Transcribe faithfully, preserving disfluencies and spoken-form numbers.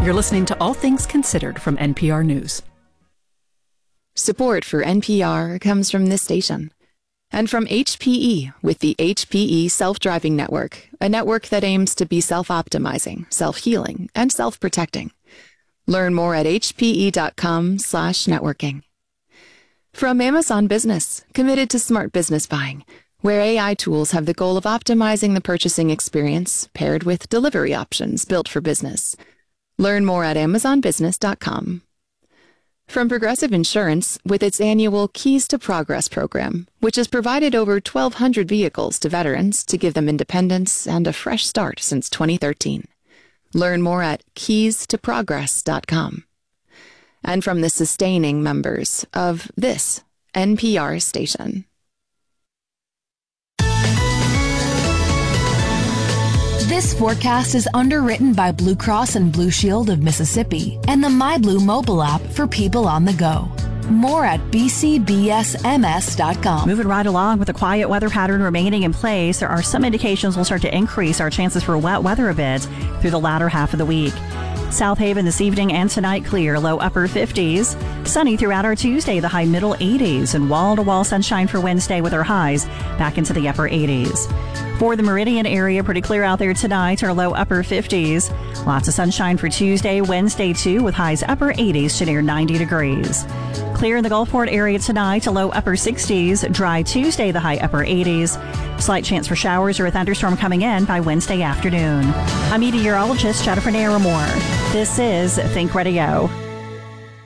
You're listening to All Things Considered from N P R News. Support for N P R comes from this station and from H P E with the H P E Self-Driving Network, a network that aims to be self-optimizing, self-healing, and self-protecting. Learn more at hpe.com slash networking. From Amazon Business, committed to smart business buying, where A I tools have the goal of optimizing the purchasing experience paired with delivery options built for business. Learn more at amazon business dot com. From Progressive Insurance with its annual Keys to Progress program, which has provided over twelve hundred vehicles to veterans to give them independence and a fresh start since twenty thirteen. Learn more at keys to progress dot com. And from the sustaining members of this N P R station. This forecast is underwritten by Blue Cross and Blue Shield of Mississippi and the MyBlue mobile app for people on the go. More at b c b s m s dot com. Moving right along with a quiet weather pattern remaining in place, there are some indications we'll start to increase our chances for wet weather a bit through the latter half of the week. South Haven this evening and tonight clear, low upper fifties. Sunny throughout our Tuesday, the high middle eighties, and wall-to-wall sunshine for Wednesday with our highs back into the upper eighties. For the Meridian area, pretty clear out there tonight, our low upper fifties. Lots of sunshine for Tuesday, Wednesday too, with highs upper eighties to near ninety degrees. Clear in the Gulfport area tonight, a low upper sixties. Dry Tuesday, the high upper eighties. Slight chance for showers or a thunderstorm coming in by Wednesday afternoon. I'm meteorologist Jennifer Naramore. This is Think Radio.